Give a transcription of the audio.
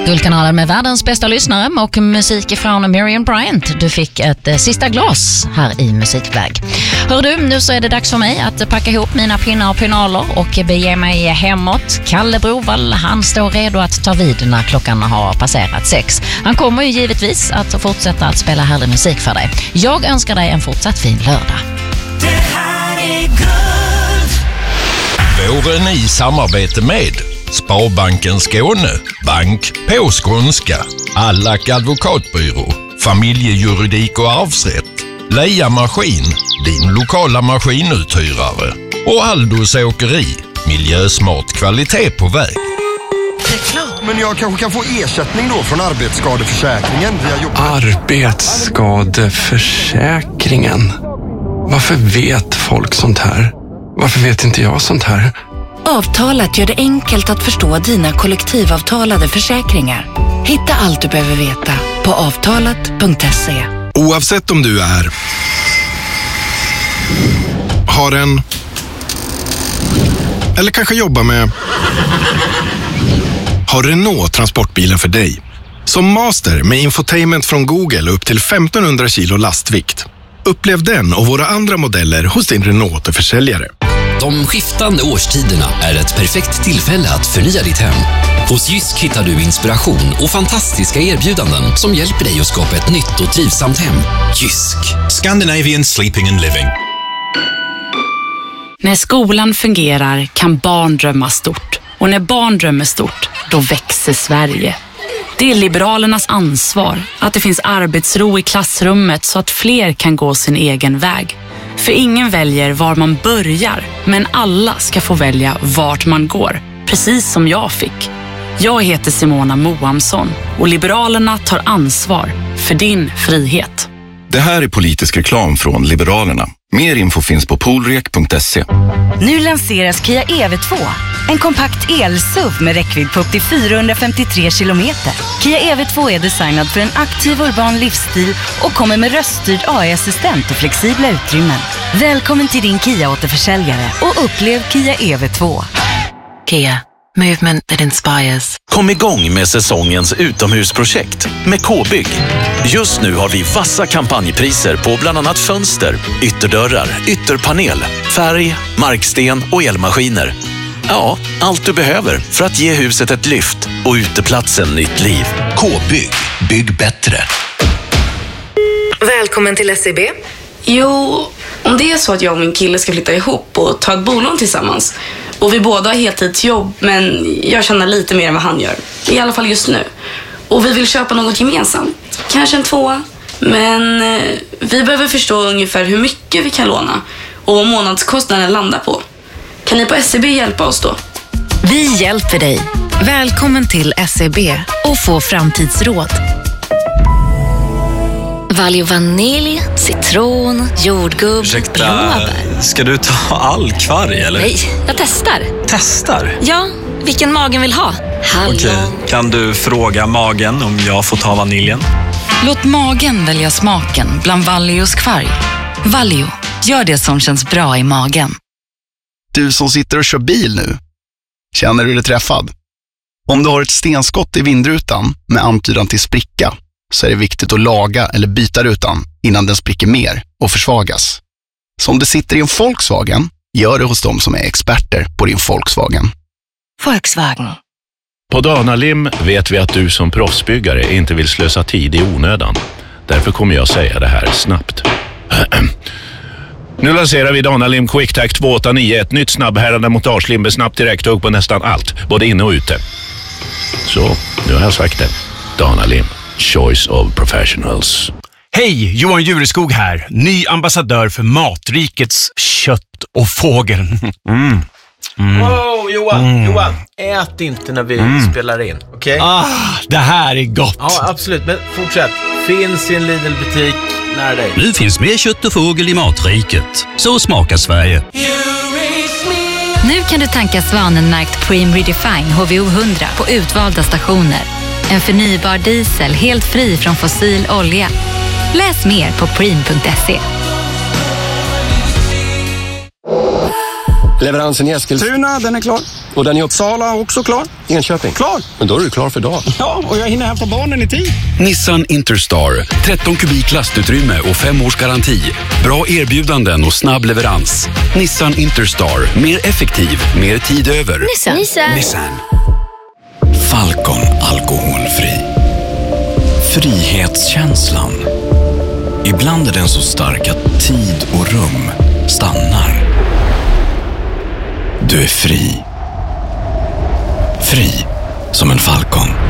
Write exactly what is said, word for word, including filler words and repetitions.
Guldkanalen med världens bästa lyssnare och musik från Miriam Bryant. Du fick ett eh, sista glas här i musikväg. Hör du, nu så är det dags för mig att packa ihop mina pinnar och pinaler och bege mig hemåt. Kalle Brovall, han står redo att ta vid när klockan har passerat sex. Han kommer ju givetvis att fortsätta att spela härlig musik för dig. Jag önskar dig en fortsatt fin lördag. Det här är guld. Våren i samarbete med Sparbanken Skåne, bank på skånska, Allack advokatbyrå, familjejuridik och arvsrätt, Leia Maskin, din lokala maskinuthyrare och Aldos åkeri, miljösmart kvalitet på väg. Men jag kanske kan få ersättning då från arbetsskadeförsäkringen via jobb. Arbetsskadeförsäkringen? Varför vet folk sånt här? Varför vet inte jag sånt här? Avtalat gör det enkelt att förstå dina kollektivavtalade försäkringar. Hitta allt du behöver veta på avtalat punkt se. Oavsett om du är, har en eller kanske jobbar med, har Renault transportbilen för dig. Som master med infotainment från Google upp till femtonhundra kilo lastvikt. Upplev den och våra andra modeller hos din Renault-försäljare. De skiftande årstiderna är ett perfekt tillfälle att förnya ditt hem. Hos Jysk hittar du inspiration och fantastiska erbjudanden som hjälper dig att skapa ett nytt och trivsamt hem. Jysk. Scandinavian Sleeping and Living. När skolan fungerar kan barn drömma stort. Och när barn drömmer stort, då växer Sverige. Det är Liberalernas ansvar att det finns arbetsro i klassrummet så att fler kan gå sin egen väg. För ingen väljer var man börjar, men alla ska få välja vart man går, precis som jag fick. Jag heter Simona Moamsson och Liberalerna tar ansvar för din frihet. Det här är politisk reklam från Liberalerna. Mer info finns på poolrek punkt se. Nu lanseras Kia E V två. En kompakt el-S U V med räckvidd på upp till fyrahundrafemtiotre kilometer. Kia E V två är designad för en aktiv urban livsstil och kommer med röststyrd A I-assistent och flexibla utrymmen. Välkommen till din Kia-återförsäljare och upplev Kia E V två. Kia. Movement that inspires. Kom igång med säsongens utomhusprojekt med K-bygg. Just nu har vi vassa kampanjpriser på bland annat fönster, ytterdörrar, ytterpanel, färg, marksten och elmaskiner. Ja, allt du behöver för att ge huset ett lyft och uteplatsen nytt liv. K-bygg. Bygg bättre. Välkommen till S E B. Jo, om det är så att jag och min kille ska flytta ihop och ta ett bolån tillsammans. Och vi båda har heltidsjobb, men jag tjänar lite mer än vad han gör. I alla fall just nu. Och vi vill köpa något gemensamt. Kanske en tvåa. Men eh, vi behöver förstå ungefär hur mycket vi kan låna. Och vad månadskostnaden landar på. Kan ni på S E B hjälpa oss då? Vi hjälper dig. Välkommen till S E B och få framtidsråd. Valio vanilj, citron, jordgubb, Ursäkta, blåbär. ska du ta all kvarg eller? Nej, jag testar. Testar? Ja, vilken magen vill ha. Hallon. Okej, kan du fråga magen om jag får ta vaniljen? Låt magen välja smaken bland Valios kvarg. Valio, gör det som känns bra i magen. Du som sitter och kör bil nu, känner du dig träffad? Om du har ett stenskott i vindrutan med antydan till spricka så är det viktigt att laga eller byta rutan innan den spricker mer och försvagas. Så om du sitter i en Volkswagen, gör det hos dem som är experter på din Volkswagen. Volkswagen. På Danalim vet vi att du som proffsbyggare inte vill slösa tid i onödan. Därför kommer jag säga det här snabbt. Nu lanserar vi Danalim QuickTac två åtta nio, ett nytt snabbhärande montagelim med snabbt direkthugg på nästan allt, både inne och ute. Så, nu har jag sagt det. Danalim, choice of professionals. Hej, Johan Jureskog här. Ny ambassadör för Matrikets kött och fågel. Mm. Mm. Wow, Johan, Mm. Johan, ät inte när vi Mm. spelar in, okej? Okay? Ah, det här är gott. Ja, absolut, men fortsätt. Finns i en Lidl-butik nära dig. Nu finns mer kött och fågel i Matriket. Så smakar Sverige. Nu kan du tanka Svanenmärkt Preem Redefine H V O hundra på utvalda stationer. En förnybar diesel helt fri från fossil olja. Läs mer på preem punkt se. Leveransen i Eskilstuna, den är klar. Och den i Uppsala också klar? Enköping? Klar! Men då är du klar för dagen. Ja, och jag hinner hämta barnen i tid. Nissan Interstar. tretton kubik lastutrymme och fem års garanti. Bra erbjudanden och snabb leverans. Nissan Interstar. Mer effektiv, mer tid över. Nissan. Nissan. Nissan. Falcon alkoholfri. Frihetskänslan. Ibland är den så stark att tid och rum stannar. Du är fri. Fri som en falcon.